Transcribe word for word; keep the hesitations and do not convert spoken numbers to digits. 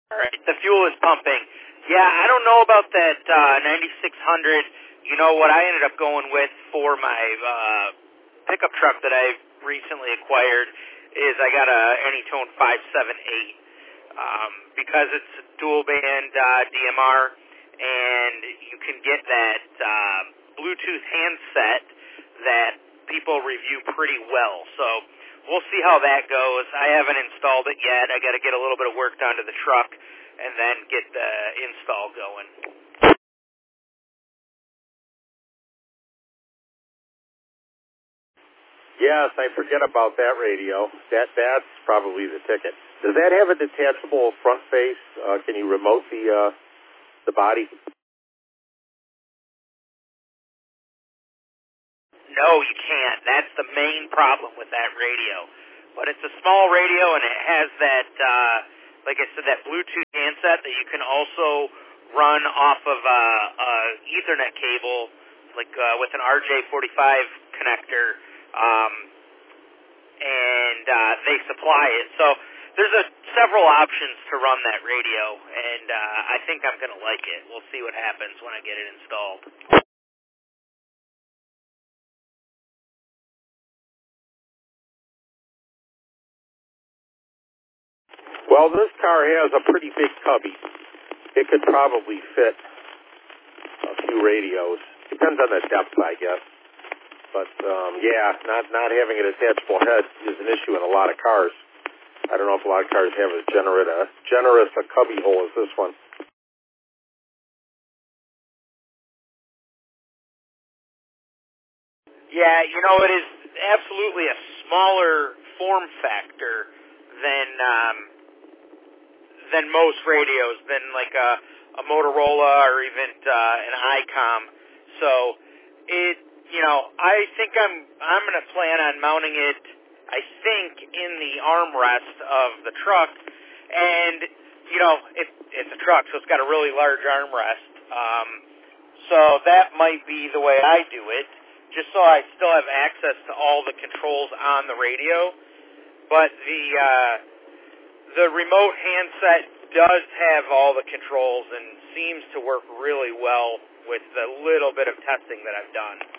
All right, the fuel is pumping. Yeah, I don't know about that uh, ninety-six hundred. You know what I ended up going with for my uh, pickup truck that I recently acquired is I got a Anytone five seventy-eight um, because it's a dual band uh, D M R, and you can get that uh, Bluetooth handset that people review pretty well. So we'll see how that goes. I haven't installed it yet. I got to get a little bit of work done to the truck and then get the install going. Yes, I forget about that radio. That that's probably the ticket. Does that have a detachable front face? Uh, can you remote the uh, the body? No, you can't. That's the main problem with that radio. But it's a small radio, and it has that, uh, like I said, that Bluetooth handset that you can also run off of a, a Ethernet cable, like uh, with an R J forty-five connector, um, and uh, they supply it. So there's a, several options to run that radio, and uh, I think I'm going to like it. We'll see what happens when I get it installed. Well, this car has a pretty big cubby. It could probably fit a few radios. Depends on the depth, I guess. But, um, yeah, not, not having an attachable head is an issue in a lot of cars. I don't know if a lot of cars have as generous a, generous a cubby hole as this one. Yeah, you know, it is absolutely a smaller form factor than um, than most radios, than like a, a Motorola or even uh, an ICOM. So it, you know, I think I'm I'm going to plan on mounting it, I think, in the armrest of the truck. And, you know, it, it's a truck, so it's got a really large armrest. Um, so that might be the way I do it, just so I still have access to all the controls on the radio. But the uh, the remote handset does have all the controls and seems to work really well with the little bit of testing that I've done.